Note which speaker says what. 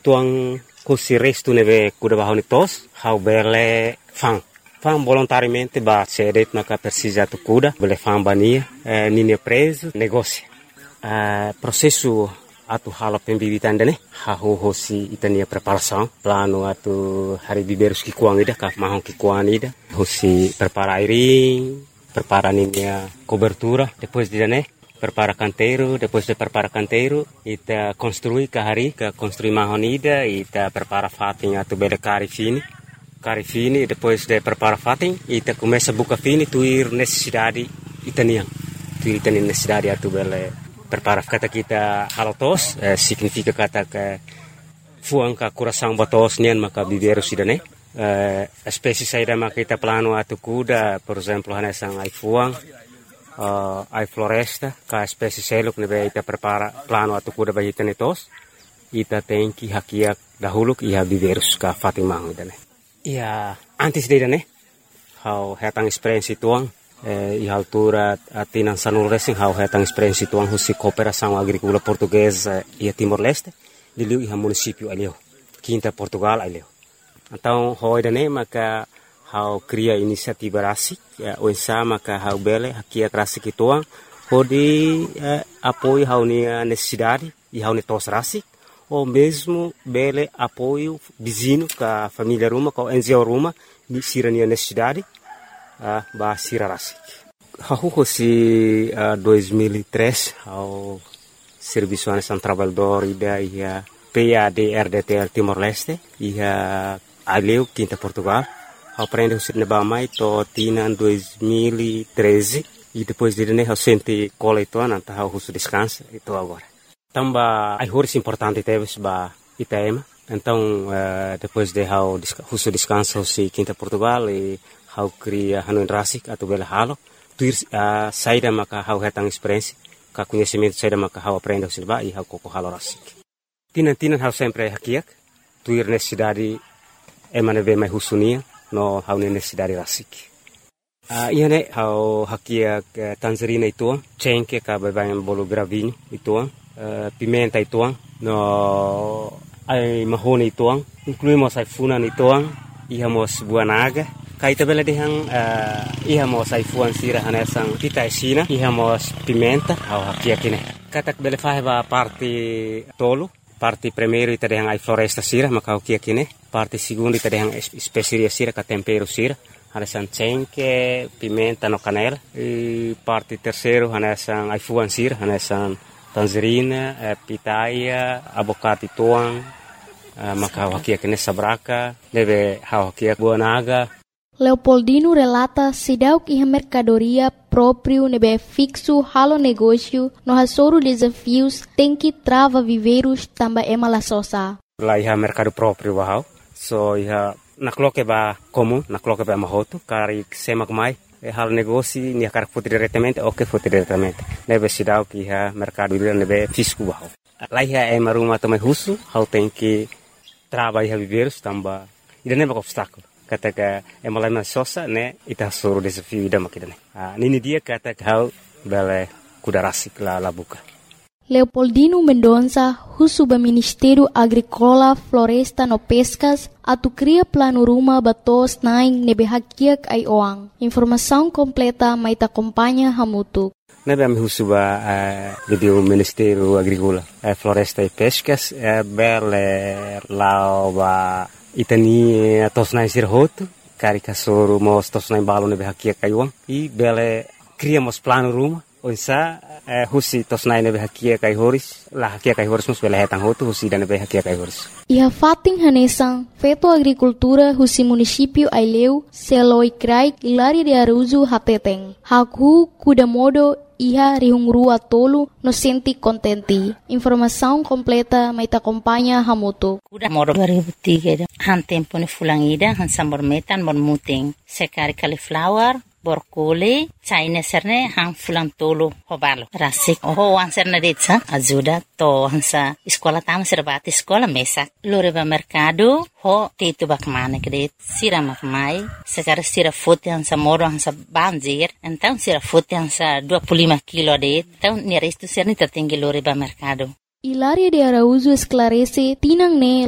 Speaker 1: tuang kusi resto neve kuda bahoni tos, hau bele fang. Fang volontariamente ba cedet maka persija tu kuda, bele fang bania, nini preso, negócio. Processo atu hala pembibitan dene, hahu hosi itania preparação, plano atu hari biberus ki kuang ida, kaf mahon ki kuang ida, hosi prepara airing, prepara ninia cobertura, depois de dane, prepara canteiro, depois de prepara canteiro, ita construi kahari, ka construi mahon ida, ita prepara fating atu bele kari fini, depois de prepara fating, ita começa buka fini, tuir necessidade itaniang, tuir itani necessidade atu bele prepara kata kita halotos, significa kata ke fuang ka coração batos nian maka biberu sidane. Espécie saída maka kita plano atu kuda, por exemplo, hanesang ai fuang, ai floresta, ka espécie seluk nebe ita prepara plano atu kuda bagi tenetos, ita tenki hakiak dahuluk iha biberus ka fatimang idane. Ia antes de dane, hau hetang experiência tuang, e altura atinan sanul racing hau hetang experiência tuang husi cooperação agrícola portuguesa e Timor-Leste, diliu iha município aleu, Quinta Portugal aleu. Então, hoi dane maka hau cria inisiativa rasik, oinsa maka hau bele hakia rasik tuang, hodi apoio hau nia necessidade e hau netos rasik, ou mesmo bele apoio vizinho ka família ruma, ka NGO ruma, sira nia necessidade, ba sira rasik. Hau hosi 2003 hau serviço anesan trabalhador ida ia PAD-RDTL Timor-Leste ia aleu Quinta Portugal. Hau aprende o sirne mai to tinan 2013 e depois de né hau sente cola itu anta hau husu descansa itu agora. Tamba ai horis importante teves ba Itaema. Então depois de hau husu descansa si Quinta Portugal e hau cria hanuin rasik atau bela halo tuir saída maka hau hetang experiência ka conhecimento saída maka hau aprende o silba e hau koko halo rasik. Tinan hau sempre hakiak tuir necessidade emaneve mai husunia no hau necessidade rasik. Iane hau hakiak tangerina ituang, cengke ka babayan bolo gravinho ituang, pimenta ituang, no ai mahoni ituang, incluímos ai funan ituang, ihamos buah naga. Kaita bela dehang ihamos ai fuan sira hanesang pita esina, ihamos pimenta hau hakiak ine. Katak bela faheba parte tolo, parte primeiro ita dehang ai floresta sira maka hau kiak ine, parte segundo ita dehang especiaria sira ka tempero sira. Hanesan cengke, pimenta no canela. E parte terceiro hanesan ai fuan sira, hanesan tangerina, pitaia, abocate tuang, maka hau hakiak ine sabraka, deve hau hakiak buah naga.
Speaker 2: Leopoldino relata sidauk iha mercadoria próprio nebe fixo halo negócio no hasoro desafios tem que trava viveiros tamba emala sosa.
Speaker 1: Lá iha mercado próprio bahau, so iha nakloke ba comum, nakloke ba mahoto, kari semak mai, halo negócio nia kar foto diretamente, ok foto diretamente. Nebe sidauk iha mercado ila nebe fisco bahau. Lá iha ema rumah tomai husu, hau tem que trava iha viveiros tamba, ida neba obstáculo. Kata ka emalama sosa ne ita soro desafio ida makidane. Nini dia kata hau bele kuda rasik la buka.
Speaker 2: Leopoldino Mendonça, husuba Ministério Agrícola, Floresta no Pescas, atu cria plano ruma batos naing nebe hakiak ai oang. Informação completa mai ta acompanha hamutu.
Speaker 1: Nebe am husuba video Ministério Agrícola, Floresta e Pescas, bele lao ba itani tosnai sirhoto, kari kasoro mos tosnai balo nebe hakia kaiwang, i bele criamos plano ruma, onsa husi tosnai nebe hakia kai horis, la hakia kai horis mus bele hetang hoto, husi dan nebe hakia kai horis.
Speaker 2: Iha fating hanesang, feto agricultura husi município Aileu, Seloi Krai, Hilaria de Araújo Hateteng, haku kuda modo iha rihungrua tolo no senti contenti. Informação completa mai ta acompanha hamuto.
Speaker 3: Kuda modo 2003 han tempo ne fulangida han sambor metan bon muting sekari cauliflower borcoli china serne han fulang tolo hobalo rasik ho wan serne detsa ajuda to hansa escola tam serbati escola mesa loreva mercado ho tetu bakmane kret sira makmai sekar sira fote hansa moro hansa banjir então sira fote hansa 25 kilo de então ni resto serne tatinggi loreva mercado.
Speaker 2: Hilaria de Araújo esclarece tinang ne